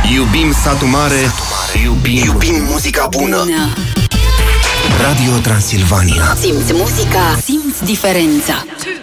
Iubim satul mare, iubim muzica bună. Radio Transilvania. Simți muzica, simți diferența.